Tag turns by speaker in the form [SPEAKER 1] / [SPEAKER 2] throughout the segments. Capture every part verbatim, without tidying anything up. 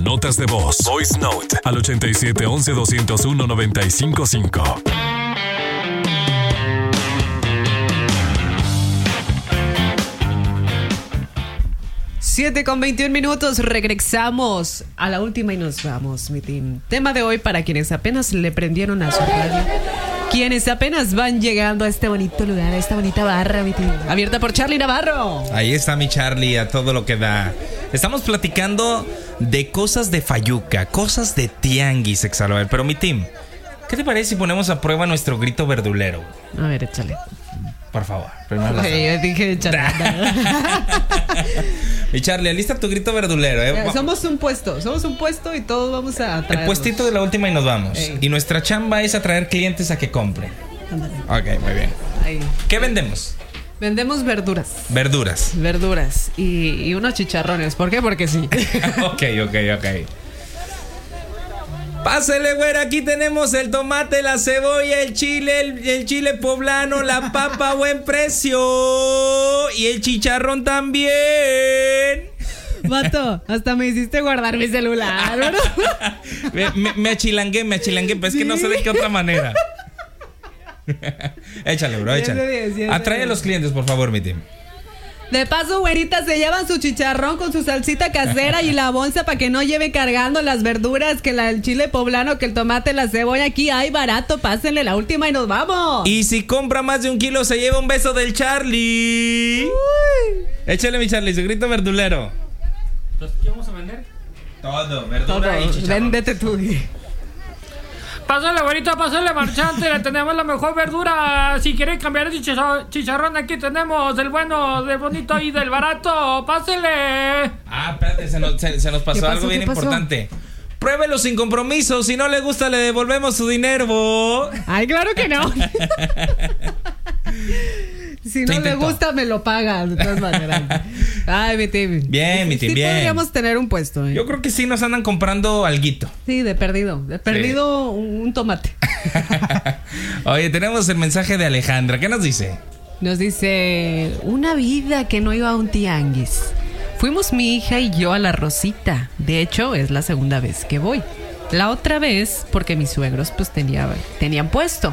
[SPEAKER 1] notas de voz. Voice Note al ochenta y siete once doscientos uno noventa y cinco cinco.
[SPEAKER 2] siete con veintiún minutos, regresamos a la última y nos vamos, mi team. Tema de hoy para quienes apenas le prendieron a su radio, quienes apenas van llegando a este bonito lugar, a esta bonita barra, mi team. Abierta por Charlie Navarro.
[SPEAKER 3] Ahí está mi Charlie, a todo lo que da. Estamos platicando de cosas de Fayuca, cosas de tianguis, Exalver. Pero mi team, ¿qué te parece si ponemos a prueba nuestro grito verdulero?
[SPEAKER 2] A ver, échale.
[SPEAKER 3] Por favor. Primero
[SPEAKER 2] Oye, yo dije échale.
[SPEAKER 3] Mi Charlie, alista tu grito verdulero, ¿eh?
[SPEAKER 2] Ya, somos un puesto, somos un puesto y todos vamos a traerlos.
[SPEAKER 3] El puestito de la última y nos vamos. Ey. Y nuestra chamba es atraer clientes a que compren. Ándale. Ok, muy bien. Ahí. ¿Qué vendemos?
[SPEAKER 2] Vendemos verduras.
[SPEAKER 3] Verduras.
[SPEAKER 2] Verduras y, y unos chicharrones. ¿Por qué? Porque sí.
[SPEAKER 3] Ok, ok, ok. Pásele, güera, aquí tenemos el tomate, la cebolla, el chile, el, el chile poblano, la papa a buen precio y el chicharrón también.
[SPEAKER 2] Vato, hasta me hiciste guardar mi celular, ¿verdad?
[SPEAKER 3] me, me, me achilangué, me achilangué, pero es que no sé de qué otra manera. Échale, bro, échale. Atrae a los clientes, por favor, mi team.
[SPEAKER 2] De paso, güerita, se llevan su chicharrón con su salsita casera y la bonza para que no lleve cargando las verduras, que la, el chile poblano, que el tomate, la cebolla. Aquí hay barato, pásenle la última y nos vamos.
[SPEAKER 3] Y si compra más de un kilo, se lleva un beso del Charlie. Uy. Échale, mi Charlie, su grito verdulero.
[SPEAKER 4] Entonces, ¿qué vamos a vender?
[SPEAKER 3] Todo, verdura
[SPEAKER 2] Todo.
[SPEAKER 3] y chicharrón.
[SPEAKER 2] Véndete tú.
[SPEAKER 4] Pásale, güerita, pásale, marchante. Le tenemos la mejor verdura. Si quiere cambiar de chicharrón, aquí tenemos del bueno, del bonito y del barato. Pásele.
[SPEAKER 3] Ah, espérate, se nos, se, se nos pasó,
[SPEAKER 2] pasó,
[SPEAKER 3] algo bien
[SPEAKER 2] pasó?
[SPEAKER 3] importante. Pruébelo sin compromiso. Si no le gusta, le devolvemos su dinero.
[SPEAKER 2] Ay, claro que no. Si no le gusta, me lo paga. De todas maneras. Ay, mi team.
[SPEAKER 3] Bien, mi team,
[SPEAKER 2] sí
[SPEAKER 3] bien.
[SPEAKER 2] Podríamos tener un puesto. ¿eh?
[SPEAKER 3] Yo creo que sí nos andan comprando alguito.
[SPEAKER 2] Sí, de perdido. De perdido sí. un, un tomate.
[SPEAKER 3] Oye, tenemos el mensaje de Alejandra. ¿Qué nos dice?
[SPEAKER 2] Nos dice: una vida que no iba a un tianguis. Fuimos mi hija y yo a la Rosita. De hecho, es la segunda vez que voy. La otra vez, porque mis suegros pues tenía, tenían puesto.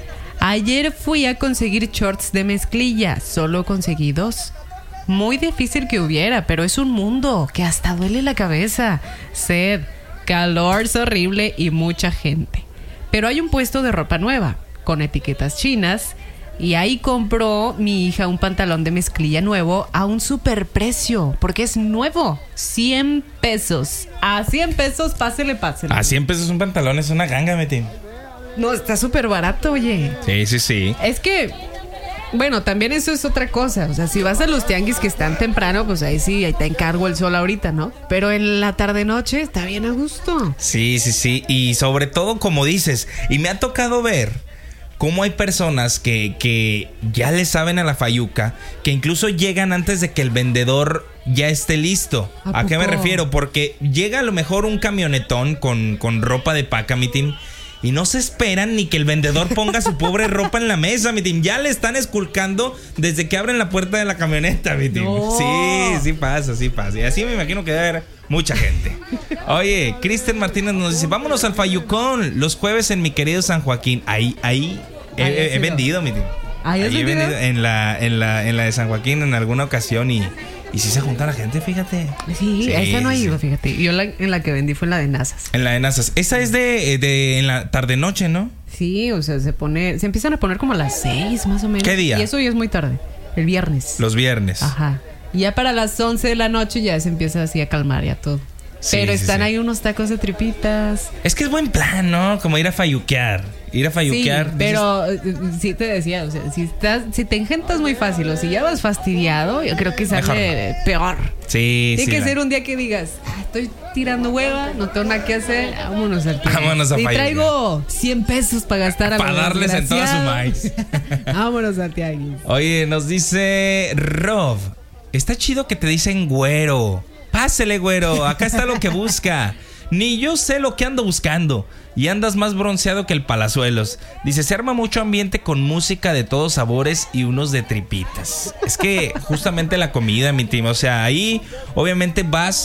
[SPEAKER 2] Ayer fui a conseguir shorts de mezclilla. Solo conseguí dos. Muy difícil que hubiera, pero es un mundo que hasta duele la cabeza. Sed, calor horrible y mucha gente. Pero hay un puesto de ropa nueva, con etiquetas chinas. Y ahí compró mi hija un pantalón de mezclilla nuevo a un superprecio, porque es nuevo. cien pesos. A cien pesos, pásele, pásele.
[SPEAKER 3] A cien pesos un pantalón es una ganga, Meti.
[SPEAKER 2] No, está súper barato, oye.
[SPEAKER 3] Sí, sí, sí.
[SPEAKER 2] Es que, bueno, también eso es otra cosa. O sea, si vas a los tianguis que están temprano, pues ahí sí, ahí te encargo el sol ahorita, ¿no? Pero en la tarde-noche está bien a gusto.
[SPEAKER 3] Sí, sí, sí. Y sobre todo, como dices, y me ha tocado ver cómo hay personas que, que ya le saben a la fayuca, que incluso llegan antes de que el vendedor ya esté listo. ¿A, ¿A qué me refiero? Porque llega a lo mejor un camionetón con, con ropa de paca, mi team, y no se esperan ni que el vendedor ponga su pobre ropa en la mesa, mi team. Ya le están esculcando desde que abren la puerta de la camioneta, mi team. No. Sí, sí pasa, sí pasa. Y así me imagino que debe haber mucha gente. Oye, Cristian Martínez nos dice: vámonos al Fayucón los jueves en mi querido San Joaquín. Ahí, ahí he, he, he vendido, mi team.
[SPEAKER 2] Ahí,
[SPEAKER 3] ahí he vendido en la, en la, en la de San Joaquín en alguna ocasión y... Y si se junta la gente, fíjate.
[SPEAKER 2] Sí, sí, esa no ha ido, sí. Fíjate. Yo la, en la que vendí fue en la de Nazas.
[SPEAKER 3] En la de Nazas. Esa es de, de en la tarde-noche, ¿no?
[SPEAKER 2] Sí, o sea, se pone, se empiezan a poner como a las seis, más o menos.
[SPEAKER 3] ¿Qué día?
[SPEAKER 2] Y eso ya es muy tarde. El viernes.
[SPEAKER 3] Los viernes.
[SPEAKER 2] Ajá. Y ya para las once de la noche ya se empieza así a calmar ya todo. Sí, Pero sí, están sí. ahí unos tacos de tripitas.
[SPEAKER 3] Es que es buen plan, ¿no? Como ir a fayuquear. Ir a fayuquear.
[SPEAKER 2] Sí, pero dices... sí te decía, o sea, si estás, si te engentas muy fácil o si ya vas fastidiado, yo creo que sale Mejor. peor.
[SPEAKER 3] Sí,
[SPEAKER 2] Tiene
[SPEAKER 3] sí.
[SPEAKER 2] que
[SPEAKER 3] la...
[SPEAKER 2] ser un día que digas: ah, estoy tirando hueva, no tengo nada que hacer, vámonos al tianguis.
[SPEAKER 3] Vámonos a
[SPEAKER 2] y
[SPEAKER 3] fayuquear.
[SPEAKER 2] traigo cien pesos para gastar a
[SPEAKER 3] Para darles en toda su maíz.
[SPEAKER 2] Vámonos al tianguis.
[SPEAKER 3] Oye, nos dice Rob: está chido que te dicen güero. Pásele, güero, acá está lo que busca. Ni yo sé lo que ando buscando. Y andas más bronceado que el Palazuelos. Dice: se arma mucho ambiente con música de todos sabores y unos de tripitas. Es que justamente la comida, mi team, o sea, ahí obviamente vas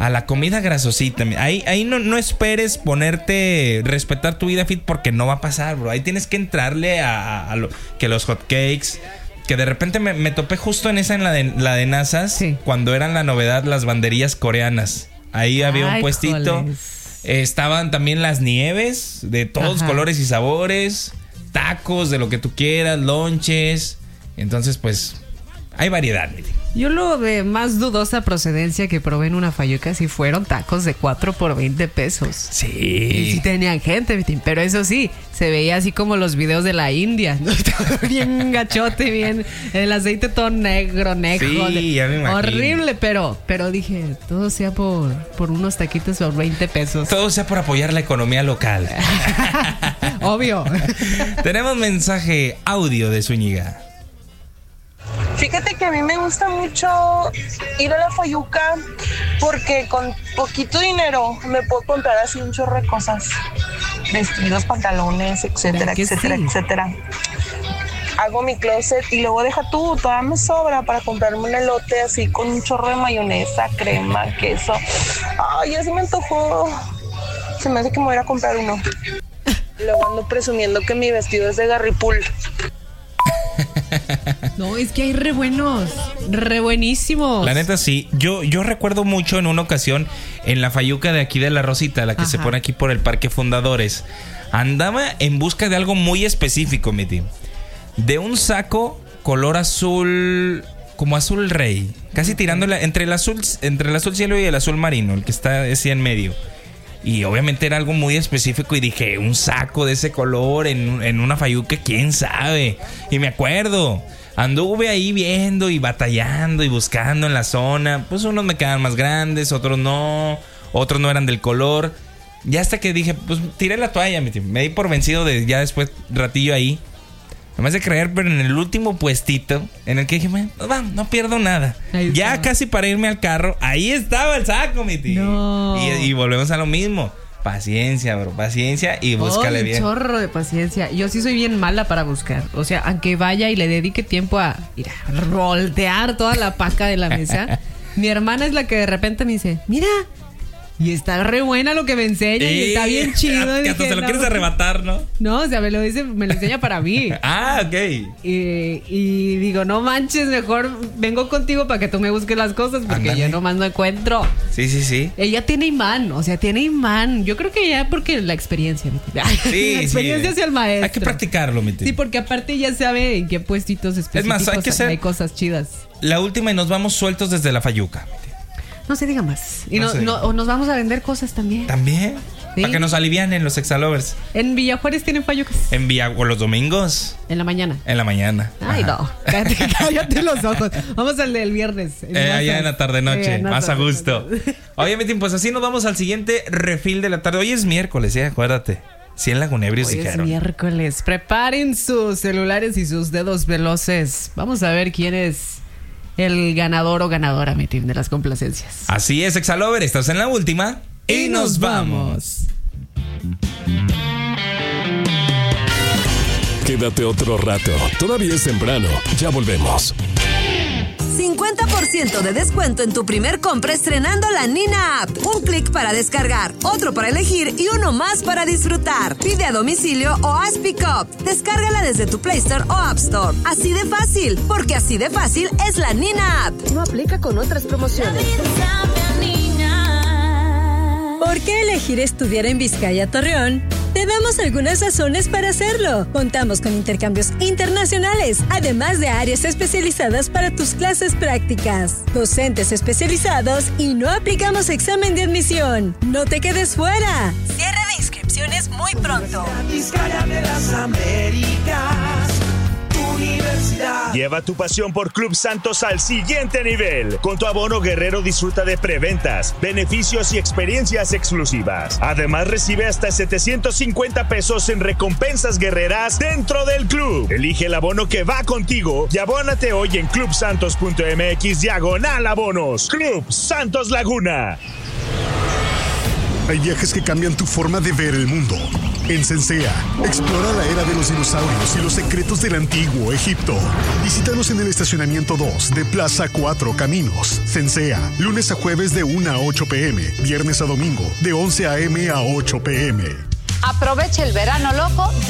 [SPEAKER 3] a la comida grasosita. Ahí, ahí no, no esperes ponerte, respetar tu vida fit porque no va a pasar, bro. Ahí tienes que entrarle a, a, a lo, que los hot cakes. Que de repente me, me topé justo en esa, en la de, la de Nazas, sí. Cuando eran la novedad las banderías coreanas. Ahí había Ay, un puestito. Joles. Eh, estaban también las nieves de todos Ajá. colores y sabores. Tacos de lo que tú quieras, lonches. Entonces, pues, hay variedad.
[SPEAKER 2] Yo lo de más dudosa procedencia que probé en una Fayuca sí fueron tacos de cuatro por veinte pesos.
[SPEAKER 3] Sí.
[SPEAKER 2] Y sí tenían gente, pero eso sí, se veía así como los videos de la India, ¿no? Bien gachote, bien, el aceite todo negro, negro.
[SPEAKER 3] Sí, ya me imagino.
[SPEAKER 2] Horrible, pero, pero dije, todo sea por, por unos taquitos por veinte pesos.
[SPEAKER 3] Todo sea por apoyar la economía local.
[SPEAKER 2] Obvio.
[SPEAKER 3] Tenemos mensaje audio de Zúñiga.
[SPEAKER 5] Fíjate que a mí me gusta mucho ir a la Fayuca porque con poquito dinero me puedo comprar así un chorro de cosas. Vestidos, pantalones, etcétera, etcétera, sí? etcétera. Hago mi closet y luego deja tú, todavía me sobra para comprarme un elote así con un chorro de mayonesa, crema, queso. Ay, ya se me antojó. Se me hace que me voy a ir a comprar uno. Luego ando presumiendo que mi vestido es de Garripul.
[SPEAKER 2] No, es que hay re buenos, re buenísimos.
[SPEAKER 3] La neta sí, yo, yo recuerdo mucho en una ocasión en la Fayuca de aquí de La Rosita, la que Ajá. se pone aquí por el Parque Fundadores. Andaba en busca de algo muy específico, mi tío. De un saco color azul, como azul rey, casi tirándole entre el azul, entre el azul cielo y el azul marino, el que está así en medio. Y obviamente era algo muy específico y dije, un saco de ese color en, en una Fayuca, quién sabe. Y me acuerdo, anduve ahí viendo y batallando y buscando en la zona. Pues unos me quedaban más grandes, otros no, otros no eran del color. Ya hasta que dije, pues tiré la toalla, me di por vencido de ya después ratillo ahí. Además de creer, pero en el último puestito, en el que dije, bueno, no, no pierdo nada. Ya casi para irme al carro, ahí estaba el saco, mi tío.
[SPEAKER 2] No.
[SPEAKER 3] Y, y volvemos a lo mismo. Paciencia, bro, paciencia y búscale
[SPEAKER 2] oh,
[SPEAKER 3] bien.
[SPEAKER 2] Un chorro de paciencia. Yo sí soy bien mala para buscar. O sea, aunque vaya y le dedique tiempo a ir a voltear toda la paca de la mesa, mi hermana es la que de repente me dice, mira, y está re buena lo que me enseña y, y está bien chido.
[SPEAKER 3] Que hasta se lo no, quieres arrebatar, ¿no?
[SPEAKER 2] No, o sea, me lo dice, me lo enseña para mí.
[SPEAKER 3] Ah, ok.
[SPEAKER 2] Y, y digo, no manches, mejor vengo contigo para que tú me busques las cosas porque Andale. Yo nomás no encuentro.
[SPEAKER 3] Sí, sí, sí.
[SPEAKER 2] Ella tiene imán, o sea, tiene imán. Yo creo que ya porque la experiencia.
[SPEAKER 3] Sí,
[SPEAKER 2] la experiencia
[SPEAKER 3] sí.
[SPEAKER 2] hacia el maestro.
[SPEAKER 3] Hay que practicarlo, mi tío.
[SPEAKER 2] Sí, porque aparte ya sabe en qué puestitos específicos
[SPEAKER 3] es más, hay, que ser
[SPEAKER 2] hay cosas chidas.
[SPEAKER 3] La última y nos vamos sueltos desde la Fayuca.
[SPEAKER 2] No se diga más. Y
[SPEAKER 3] no
[SPEAKER 2] no, no, o nos vamos a vender cosas también.
[SPEAKER 3] ¿También? ¿Sí? Para que nos alivianen los Exalovers.
[SPEAKER 2] En Villa Juárez tienen Fayucas.
[SPEAKER 3] En Villa o los domingos.
[SPEAKER 2] En la mañana.
[SPEAKER 3] En la mañana.
[SPEAKER 2] Ay, Ajá. no. Cállate, cállate los ojos. Vamos al del viernes.
[SPEAKER 3] Eh, allá en la tarde-noche. Sí, más a gusto. Oye, Mitin, pues así nos vamos al siguiente refil de la tarde. Hoy es miércoles, ¿eh? Acuérdate. cien lagunebrios
[SPEAKER 2] Hoy
[SPEAKER 3] dijeron.
[SPEAKER 2] Es miércoles. Preparen sus celulares y sus dedos veloces. Vamos a ver quién es el ganador o ganadora, mi team, de las complacencias.
[SPEAKER 3] Así es, Exalover, estás en la última y, y nos vamos.
[SPEAKER 1] Quédate otro rato, todavía es temprano, ya volvemos.
[SPEAKER 6] cincuenta por ciento de descuento en tu primer compra estrenando la Nina App. Un clic para descargar, otro para elegir y uno más para disfrutar. Pide a domicilio o haz pick-up. Descárgala desde tu Play Store o App Store. Así de fácil, porque así de fácil es la Nina App. No aplica con otras promociones.
[SPEAKER 7] ¿Por qué elegir estudiar en Vizcaya Torreón? Te damos algunas razones para hacerlo. Contamos con intercambios internacionales, además de áreas especializadas para tus clases prácticas, docentes especializados y no aplicamos examen de admisión. ¡No te quedes fuera! Cierre de inscripciones muy pronto.
[SPEAKER 8] Vizcaya de las Américas. Universidad.
[SPEAKER 9] Lleva tu pasión por Club Santos al siguiente nivel. Con tu abono guerrero disfruta de preventas, beneficios y experiencias exclusivas. Además recibe hasta setecientos cincuenta pesos en recompensas guerreras dentro del club. Elige el abono que va contigo y abónate hoy en clubsantos.mx diagonal abonos. Club Santos Laguna.
[SPEAKER 10] Hay viajes que cambian tu forma de ver el mundo. En Sensea, explora la era de los dinosaurios y los secretos del antiguo Egipto. Visítanos en el estacionamiento dos de Plaza Cuatro Caminos. Sensea, lunes a jueves de una a ocho pm, viernes a domingo de once a m a ocho pm.
[SPEAKER 11] Aprovecha el verano loco de